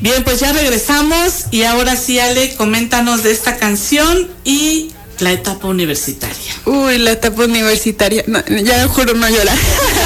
Bien, pues ya regresamos y ahora sí, Ale, coméntanos de esta canción y la etapa universitaria. Uy, la etapa universitaria, no, ya juro no llorar.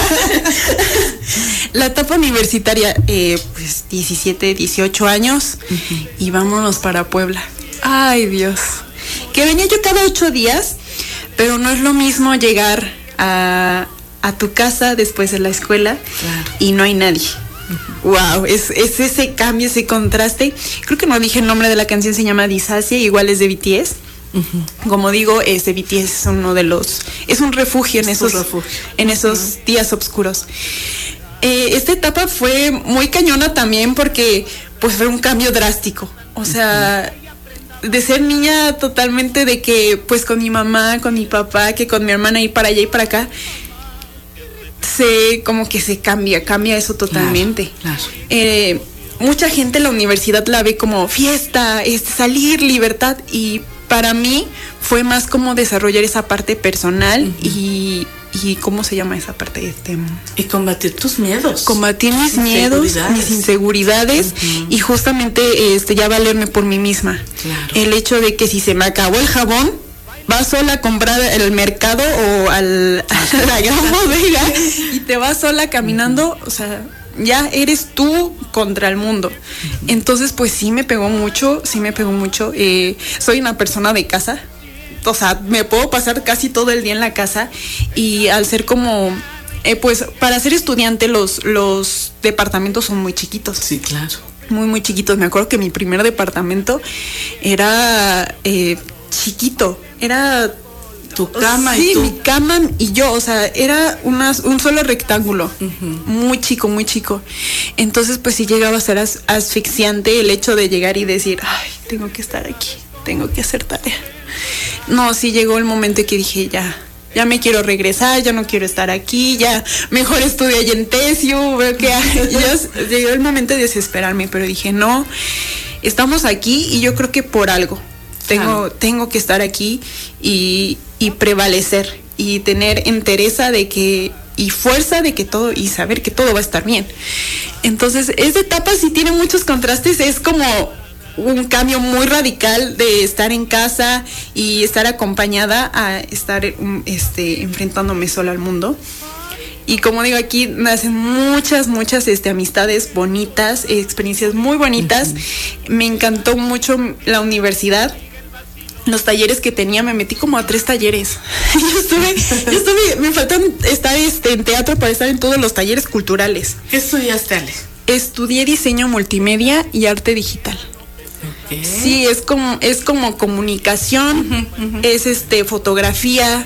La etapa universitaria, pues 17, 18 años, y vámonos para Puebla. Ay, Dios. Que venía yo cada 8 días, pero no es lo mismo llegar a tu casa después de la escuela, claro, y no hay nadie. Wow, es ese cambio, ese contraste. Creo que no dije el nombre de la canción, se llama Disacia, igual es de BTS. Como digo, BTS es uno de los, es un refugio en esos días oscuros. Esta etapa fue muy cañona también porque pues fue un cambio drástico. O sea, de ser niña totalmente de que pues con mi mamá, con mi papá, que con mi hermana ir para allá y para acá, como que se cambia eso totalmente. Claro. Mucha gente en la universidad la ve como fiesta, salir, libertad, y para mí fue más como desarrollar esa parte personal y ¿cómo se llama esa parte? Y combatir tus miedos. Combatir mis miedos, mis inseguridades, y justamente ya valerme por mí misma. Claro. El hecho de que si se me acabó el jabón, vas sola a comprar el mercado o a la gran bodega y te vas sola caminando, o sea, ya eres tú contra el mundo. Entonces, pues sí me pegó mucho. Soy una persona de casa, o sea, me puedo pasar casi todo el día en la casa, y al ser como, pues para ser estudiante los departamentos son muy chiquitos. Sí, claro. Muy, muy chiquitos. Me acuerdo que mi primer departamento era chiquito, era tu cama. Sí, y tú. Mi cama y yo, o sea, era un solo rectángulo, muy chico. Entonces, pues sí llegaba a ser asfixiante el hecho de llegar y decir, ay, tengo que estar aquí, tengo que hacer tarea. No, sí llegó el momento que dije, ya me quiero regresar, ya no quiero estar aquí, ya mejor estudio allá en Tesio, veo que ya llegó el momento de desesperarme, pero dije, no, estamos aquí y yo creo que por algo tengo que estar aquí y prevalecer y tener entereza de que, y fuerza de que todo, y saber que todo va a estar bien. Entonces, esta etapa sí tiene muchos contrastes, es como un cambio muy radical de estar en casa y estar acompañada a estar enfrentándome sola al mundo. Y como digo, aquí nacen muchas amistades bonitas, experiencias muy bonitas. Me encantó mucho la universidad. Los talleres que tenía, me metí como a 3 talleres. Yo estuve, me faltan estar en teatro para estar en todos los talleres culturales. ¿Qué estudiaste, Ale? Estudié diseño multimedia y arte digital. Okay. Sí, es como comunicación, es fotografía,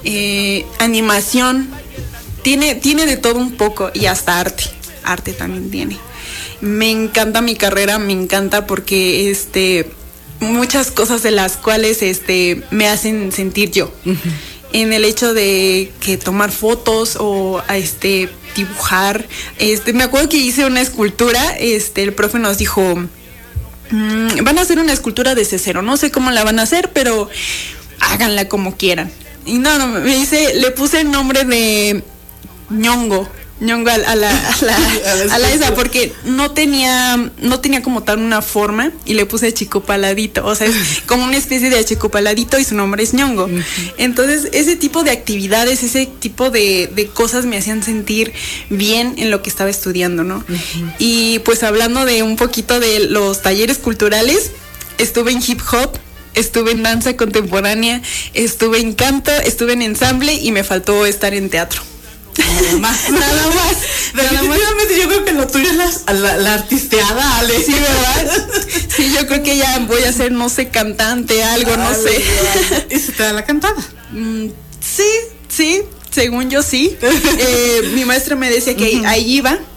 animación, tiene de todo un poco, y hasta arte también tiene. Me encanta mi carrera, me encanta porque muchas cosas de las cuales me hacen sentir yo. En el hecho de que tomar fotos o dibujar. Me acuerdo que hice una escultura, el profe nos dijo, van a hacer una escultura de cero, no sé cómo la van a hacer, pero háganla como quieran. Y no, le puse el nombre de Ñongo a la esa, porque no tenía como tal una forma, y le puse achicopaladito, o sea, es como una especie de achicopaladito y su nombre es Ñongo. Entonces, ese tipo de actividades, ese tipo de cosas me hacían sentir bien en lo que estaba estudiando, ¿no? Y pues hablando de un poquito de los talleres culturales, estuve en hip hop, estuve en danza contemporánea, estuve en canto, estuve en ensamble, y me faltó estar en teatro. Nada más. Definitivamente yo creo que lo tuyo es la artisteada, Ale. Sí, ¿verdad? Sí, yo creo que ya voy a ser, no sé, cantante, algo, no sé. ¿Y se te da la cantada? Sí, según yo sí. Mi maestra me decía que ahí iba,